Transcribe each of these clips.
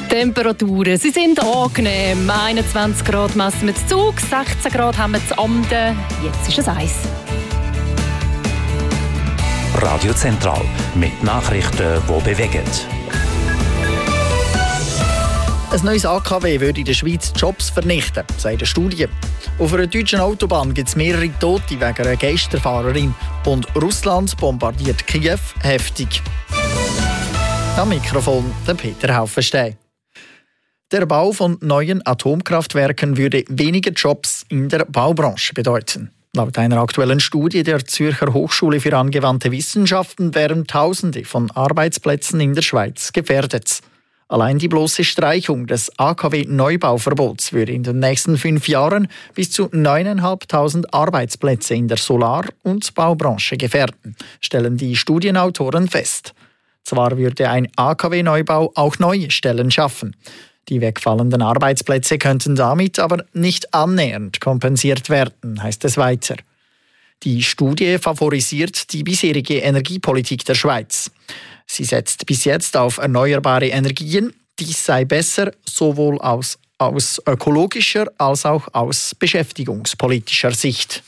Temperaturen, sie sind angenehm. 21 Grad messen wir zu Zug, 16 Grad haben wir zu Amden. Jetzt ist es 1. Radio Zentral mit Nachrichten, die bewegen. Ein neues AKW würde in der Schweiz Jobs vernichten, sagt eine Studie. Auf einer deutschen Autobahn gibt es mehrere Tote wegen einer Geisterfahrerin. Und Russland bombardiert Kiew heftig. Am Mikrofon der Peter Haufenstein. Der Bau von neuen Atomkraftwerken würde weniger Jobs in der Baubranche bedeuten. Laut einer aktuellen Studie der Zürcher Hochschule für angewandte Wissenschaften wären Tausende von Arbeitsplätzen in der Schweiz gefährdet. Allein die bloße Streichung des AKW-Neubauverbots würde in den nächsten 5 Jahren bis zu 9.500 Arbeitsplätze in der Solar- und Baubranche gefährden, stellen die Studienautoren fest. Zwar würde ein AKW-Neubau auch neue Stellen schaffen. Die wegfallenden Arbeitsplätze könnten damit aber nicht annähernd kompensiert werden, heißt es weiter. Die Studie favorisiert die bisherige Energiepolitik der Schweiz. Sie setzt bis jetzt auf erneuerbare Energien. Dies sei besser, sowohl aus ökologischer als auch aus beschäftigungspolitischer Sicht.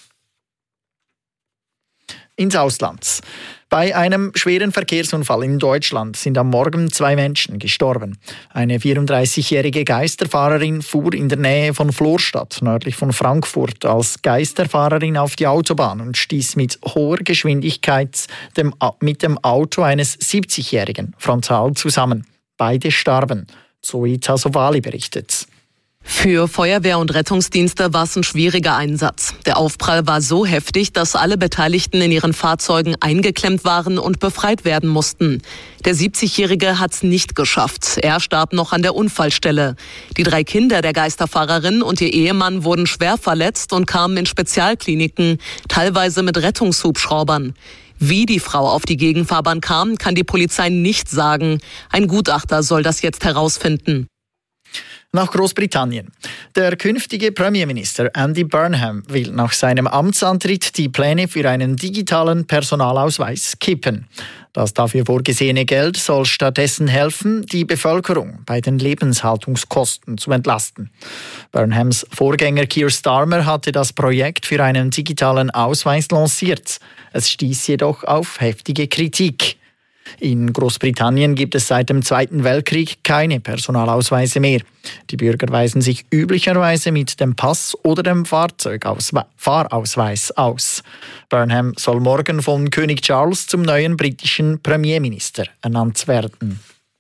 Ins Ausland. Bei einem schweren Verkehrsunfall in Deutschland sind am Morgen 2 Menschen gestorben. Eine 34-jährige Geisterfahrerin fuhr in der Nähe von Florstadt, nördlich von Frankfurt, als Geisterfahrerin auf die Autobahn und stieß mit hoher Geschwindigkeit mit dem Auto eines 70-jährigen frontal zusammen. Beide starben. Zoe Tasovali berichtet. Für Feuerwehr und Rettungsdienste war es ein schwieriger Einsatz. Der Aufprall war so heftig, dass alle Beteiligten in ihren Fahrzeugen eingeklemmt waren und befreit werden mussten. Der 70-Jährige hat es nicht geschafft. Er starb noch an der Unfallstelle. Die 3 Kinder der Geisterfahrerin und ihr Ehemann wurden schwer verletzt und kamen in Spezialkliniken, teilweise mit Rettungshubschraubern. Wie die Frau auf die Gegenfahrbahn kam, kann die Polizei nicht sagen. Ein Gutachter soll das jetzt herausfinden. Nach Großbritannien. Der künftige Premierminister Andy Burnham will nach seinem Amtsantritt die Pläne für einen digitalen Personalausweis kippen. Das dafür vorgesehene Geld soll stattdessen helfen, die Bevölkerung bei den Lebenshaltungskosten zu entlasten. Burnhams Vorgänger Keir Starmer hatte das Projekt für einen digitalen Ausweis lanciert. Es stieß jedoch auf heftige Kritik. In Großbritannien gibt es seit dem Zweiten Weltkrieg keine Personalausweise mehr. Die Bürger weisen sich üblicherweise mit dem Pass oder dem Fahrausweis aus. Burnham soll morgen von König Charles zum neuen britischen Premierminister ernannt werden.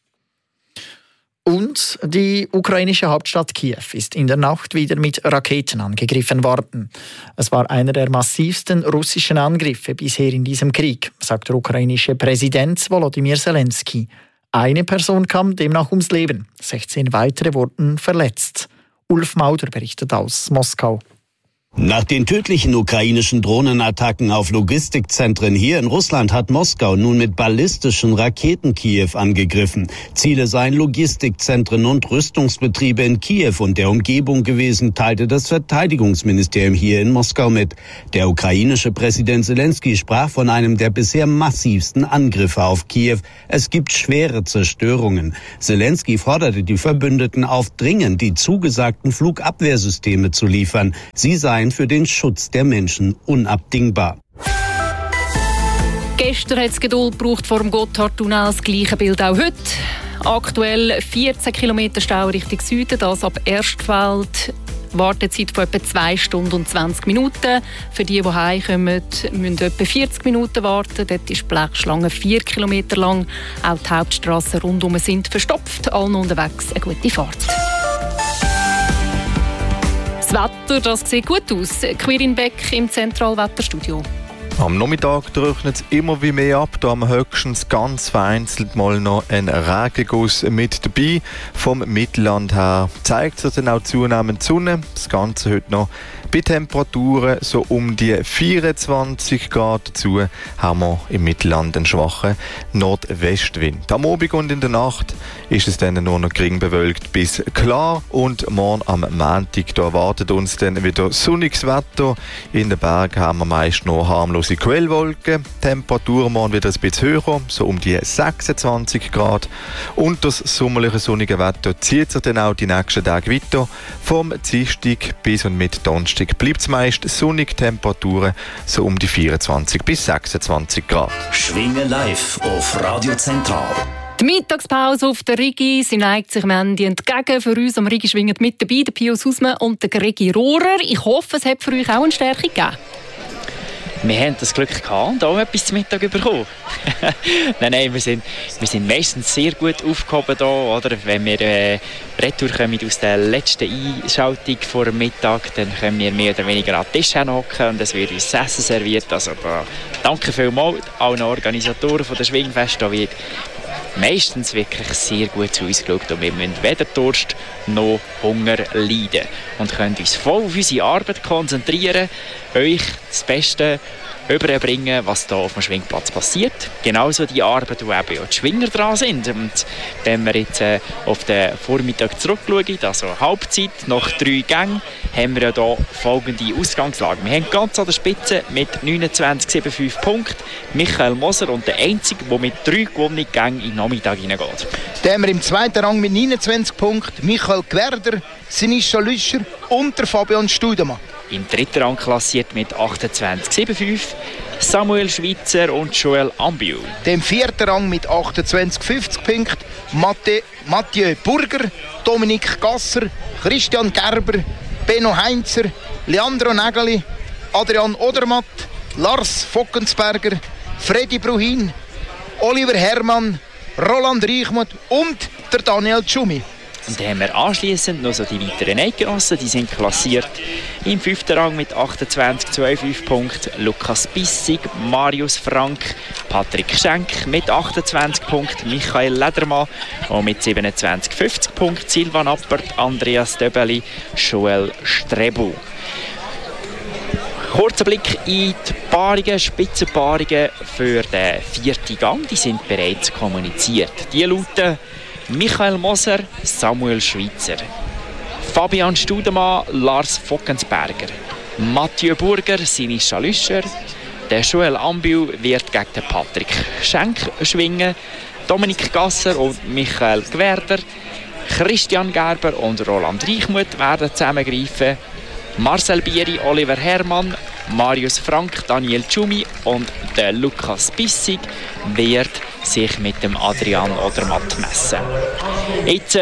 Und die ukrainische Hauptstadt Kiew ist in der Nacht wieder mit Raketen angegriffen worden. Es war einer der massivsten russischen Angriffe bisher in diesem Krieg, sagt der ukrainische Präsident Volodymyr Zelensky. Eine Person kam demnach ums Leben, 16 weitere wurden verletzt. Ulf Mauder berichtet aus Moskau. Nach den tödlichen ukrainischen Drohnenattacken auf Logistikzentren hier in Russland hat Moskau nun mit ballistischen Raketen Kiew angegriffen. Ziele seien Logistikzentren und Rüstungsbetriebe in Kiew und der Umgebung gewesen, teilte das Verteidigungsministerium hier in Moskau mit. Der ukrainische Präsident Zelensky sprach von einem der bisher massivsten Angriffe auf Kiew. Es gibt schwere Zerstörungen. Zelensky forderte die Verbündeten auf, dringend die zugesagten Flugabwehrsysteme zu liefern. Sie seien für den Schutz der Menschen unabdingbar. Gestern hat es Geduld gebraucht vor dem Gotthardtunnel, das gleiche Bild auch heute. Aktuell 14 Kilometer Stau Richtung Süden, das ab Erstfeld. Wartezeit von etwa 2 Stunden und 20 Minuten. Für die heimkommen, müssen etwa 40 Minuten warten. Dort ist die Blechschlange 4 Kilometer lang. Auch die Hauptstrassen rundum sind verstopft. Allen unterwegs eine gute Fahrt. Das Wetter, das sieht gut aus. Quirin Beck im Zentralwetterstudio. Am Nachmittag trocknet es immer wie mehr ab. Da haben wir höchstens ganz vereinzelt mal noch einen Regenguss mit dabei. Vom Mittelland her zeigt sich dann auch zunehmend die Sonne. Das Ganze heute noch Bei Temperaturen so um die 24 Grad dazu haben wir im Mittelland einen schwachen Nordwestwind. Am Abend und in der Nacht ist es dann nur noch gering bewölkt bis klar und morgen am Montag da erwartet uns dann wieder sonniges Wetter. In den Bergen haben wir meist noch harmlose Quellwolken. Temperatur morgen wieder ein bisschen höher, so um die 26 Grad. Und das sommerliche sonnige Wetter zieht sich dann auch die nächsten Tage weiter. Vom Dienstag bis und mit Donnerstag bleibt es meist sonnig, Temperaturen so um die 24 bis 26 Grad. Schwingen live auf Radio Zentral. Die Mittagspause auf der Rigi, sie neigt sich am Ende entgegen. Für uns am Rigi schwingen mit dabei der Pius Husmann und der Gregi Rohrer. Ich hoffe, es hat für euch auch eine Stärkung gegeben. Wir haben das Glück gehabt und auch etwas zum Mittag bekommen. Nein, wir sind meistens sehr gut aufgehoben hier, oder? Wenn wir retour kommen aus der letzten Einschaltung vor dem Mittag, dann können wir mehr oder weniger an den Tisch hocken und es wird uns das Essen serviert. Also danke vielmals allen Organisatoren von der Schwingfest. Da wird meistens wirklich sehr gut zu uns geschaut und wir müssen weder Durst noch Hunger leiden und können uns voll auf unsere Arbeit konzentrieren, euch das Beste überbringen, was hier auf dem Schwingplatz passiert. Genauso die Arbeit, wo eben auch die Schwinger dran sind. Und wenn wir jetzt auf den Vormittag zurückschauen, also Halbzeit, nach 3 Gängen, haben wir ja hier folgende Ausgangslage. Wir haben ganz an der Spitze mit 29,75 Punkten Michael Moser und der Einzige, der mit 3 gewonnenen Gängen in den Nachmittag hineingeht. Dann haben wir im zweiten Rang mit 29 Punkten Michael Gwerder, Sinischa Lüscher und der Fabian Studemann. Im dritten Rang klassiert mit 28,75 Samuel Schweitzer und Joel Ambiu. Im vierten Rang mit 28,50 Punkten Mathieu Burger, Dominik Gasser, Christian Gerber, Benno Heinzer, Leandro Nägeli, Adrian Odermatt, Lars Fockensberger, Freddy Bruhin, Oliver Hermann, Roland Reichmuth und der Daniel Tschumi. Und dann haben wir anschliessend noch so die weiteren Eidgenossen, die sind klassiert im 5. Rang mit 28,25 Punkten Lukas Bissig, Marius Frank, Patrick Schenk mit 28 Punkten, Michael Ledermann und mit 27,50 Punkten Silvan Appert, Andreas Döbeli, Joel Strebu. Kurzer Blick in die Paarungen, Spitzenpaarungen für den 4. Gang, die sind bereits kommuniziert. Die lauten Michael Moser, Samuel Schweitzer, Fabian Studemann, Lars Fockensberger, Mathieu Burger, Sinischa Lüscher, der Joel Ambiu wird gegen den Patrick Schenk schwingen, Dominik Gasser und Michael Gwerder, Christian Gerber und Roland Reichmuth werden zusammengreifen, Marcel Bieri, Oliver Hermann, Marius Frank, Daniel Tschumi und der Lukas Bissig wird sich mit dem Adrian Odermatt messen. Jetzt,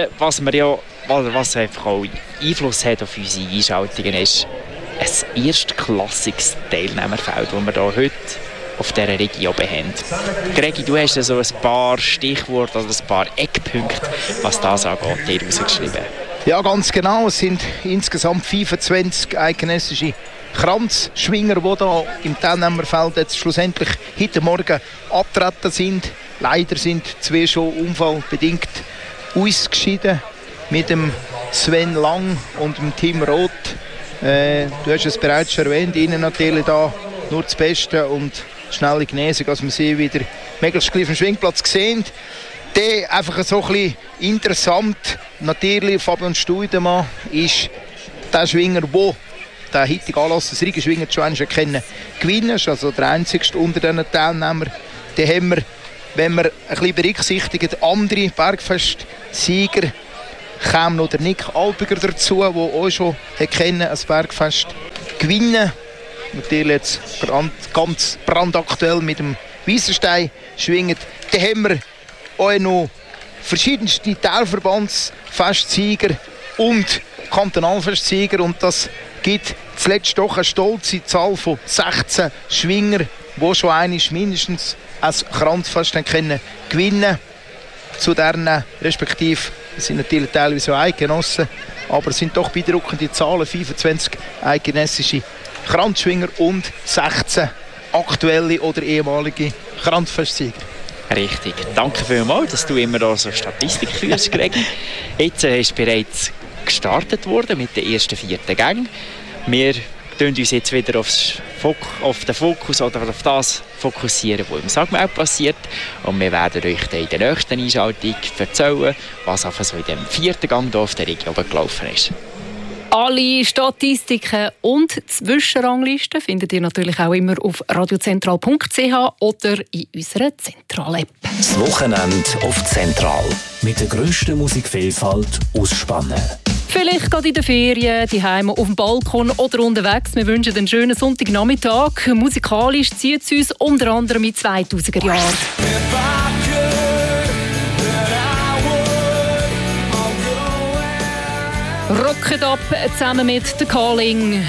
was einfach auch Einfluss hat auf unsere Einschaltungen, ist ein erstklassiges Teilnehmerfeld, das wir hier heute auf dieser Region haben. Gregi, du hast so ein paar Stichworte oder ein paar Eckpunkte, was das angeht, hier rausgeschrieben. Ja, ganz genau. Es sind insgesamt 25 eidgenössische Kranzschwinger, die hier im Teilnehmerfeld jetzt schlussendlich heute Morgen abgetreten sind. Leider sind 2 schon unfallbedingt ausgeschieden mit dem Sven Lang und dem Tim Roth. Du hast es bereits schon erwähnt, ihnen natürlich da nur das Beste und schnelle Genesung, dass wir sie wieder möglichst gleich auf dem Schwingplatz sehen. Der einfach so ein bisschen interessant, natürlich Fabian Studemann ist der Schwinger, der den heutigen Anlass des Riegenschwinger schon einmal kennen gewinnen, ist also der einzigste unter diesen Teilnehmern. Den haben wir, wenn wir ein bisschen berücksichtigen, andere Bergfest-Sieger, kam noch der Nick Albiger dazu, der auch schon kennen, ein Bergfest gewinnen. Natürlich jetzt ganz brandaktuell mit dem Wiesenstein schwingen. Dann haben wir auch noch verschiedenste Teilverbandsfestsieger und Kantonalfestsieger und das gibt zuletzt doch eine stolze Zahl von 16 Schwinger, die schon einmal mindestens ein Kranzfest gewinnen können. Zu deren, respektive, es sind natürlich teilweise auch Eidgenossen, aber es sind doch beeindruckende Zahlen, 25 eidgenössische Kranzschwinger und 16 aktuelle oder ehemalige Kranzfestsieger. Richtig. Danke vielmals, dass du immer da so Statistik führst, Gregi. Jetzt ist bereits gestartet worden mit den ersten 4 Gängen. Wir uns jetzt wieder auf den Fokus oder auf das fokussieren, was im Sagmeld passiert. Und wir werden euch dann in der nächsten Einschaltung erzählen, was einfach so in dem 4. Gang hier auf der Region gelaufen ist. Alle Statistiken und Zwischenranglisten findet ihr natürlich auch immer auf radiozentral.ch oder in unserer Zentral-App. Das Wochenende auf Zentral. Mit der grössten Musikvielfalt aus Spannen. Vielleicht gerade in den Ferien, daheim auf dem Balkon oder unterwegs. Wir wünschen einen schönen Sonntagnachmittag. Musikalisch zieht es uns unter anderem in 2000er Jahren. Rocket Up zusammen mit The Calling.